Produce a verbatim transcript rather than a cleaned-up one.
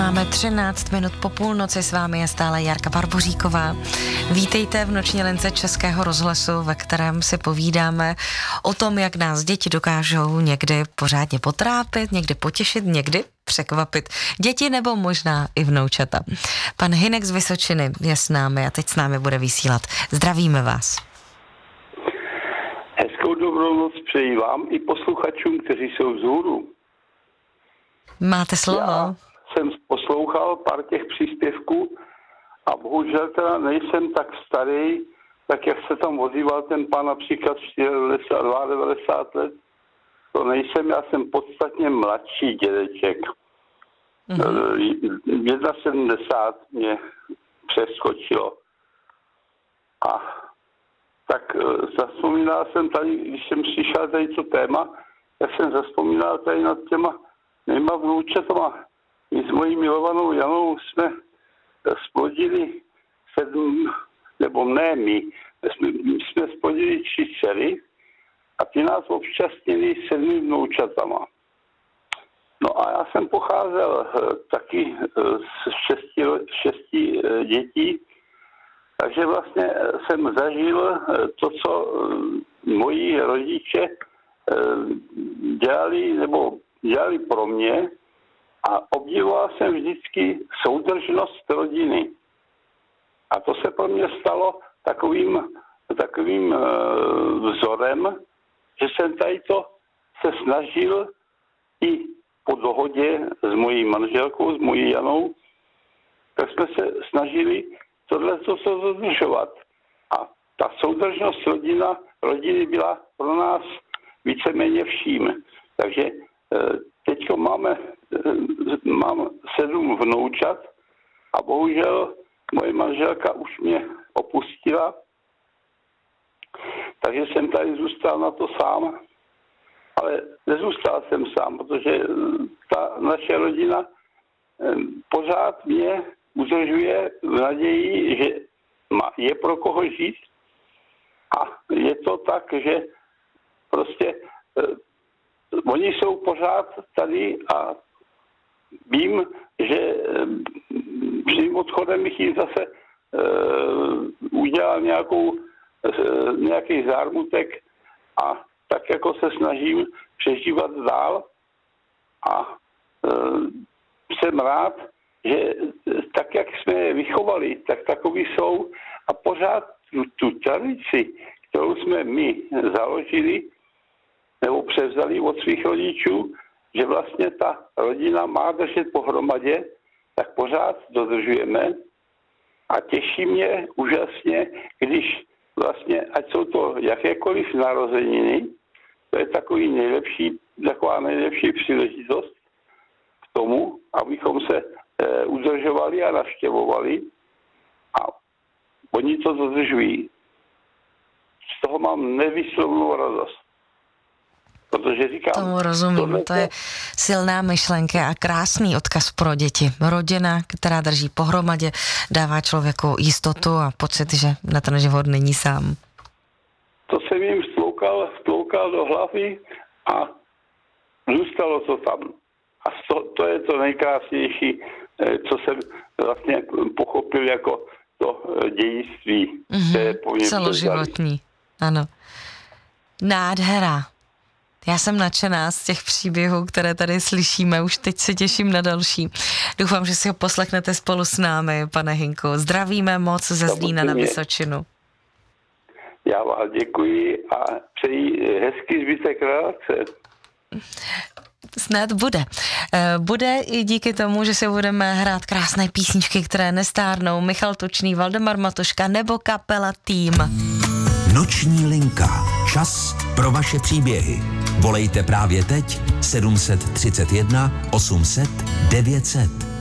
Máme třináct minut po půlnoci, s vámi je stále Jarka Barboříková. Vítejte v Noční lince Českého rozhlasu, ve kterém si povídáme o tom, jak nás děti dokážou někdy pořádně potrápit, někdy potěšit, někdy překvapit. Děti nebo možná i vnoučata. Pan Hynek z Vysočiny je s námi a teď s námi bude vysílat. Zdravíme vás. Hezkou dobrou noc přeji vám i posluchačům, kteří jsou vzhůru. Máte slovo. Já jsem poslouchal pár těch příspěvků a bohužel teda nejsem tak starý, tak jak se tam ozýval ten pán například devadesát dva let, to nejsem, já jsem podstatně mladší dědeček. Mm-hmm. sedmdesát jedna mě přeskočilo. A tak zaspomínal jsem tady, když jsem slyšel tady to téma, tak jsem zaspomínal tady nad těma mýma vnoučatama. My s mojí milovanou Janou jsme splodili sedm, nebo ne my, jsme, my jsme splodili tři dcery a ty nás občastnili sedmi vnoučatama. No a já jsem pocházel taky z šesti, šesti dětí, takže vlastně jsem zažil to, co moji rodiče dělali, nebo dělali pro mě a obdivoval jsem vždycky soudržnost rodiny. A to se pro mě stalo takovým, takovým vzorem, že jsem tady to se snažil i po dohodě s mojí manželkou, s mojí Janou, tak jsme se snažili tohle to se dodržovat. A ta soudržnost rodina, rodiny byla pro nás víceméně vším. Takže teďko máme, mám sedm vnoučat a bohužel moje manželka už mě opustila, takže jsem tady zůstal na to sám. Ale nezůstal jsem sám, protože ta naše rodina pořád mě udržuje v naději, že je pro koho žít a je to tak, že prostě oni jsou pořád tady a vím, že před odchodem bych jim zase uh, udělal nějakou, uh, nějaký zármutek a tak jako se snažím přežívat dál a uh, jsem rád, že tak, jak jsme je vychovali, tak takový jsou a pořád tu, tu tradici, kterou jsme my založili, nebo převzali od svých rodičů, že vlastně ta rodina má držet pohromadě, tak pořád dodržujeme a těší mě úžasně, když vlastně, ať jsou to jakékoliv narozeniny, to je takový nejlepší, taková nejlepší příležitost k tomu, abychom se e, udržovali a navštěvovali a oni to dodržují. Z toho mám nevýslovnou radost. Protože říkám, tomu rozumím, to je silná myšlenka a krásný odkaz pro děti. Rodina, která drží pohromadě, dává člověku jistotu a pocit, že na ten život není sám. To jsem jim vtloukal, vtloukal do hlavy a zůstalo to tam. A to, to je to nejkrásnější, co jsem vlastně pochopil jako to dějství. Mm-hmm, celoživotní, ano. Nádhera. Já jsem nadšená z těch příběhů, které tady slyšíme, už teď se těším na další. Doufám, že si ho poslechnete spolu s námi, pane Hynku. Zdravíme moc ze Zlína na Vysočinu. Já vám děkuji a přeji hezký zbytek relace. Snad bude. Bude i díky tomu, že si budeme hrát krásné písničky, které nestárnou. Michal Tučný, Valdemar Matuška nebo kapela Tým. Noční linka. Čas pro vaše příběhy. Volejte právě teď sedm set třicet jedna osm set devět set.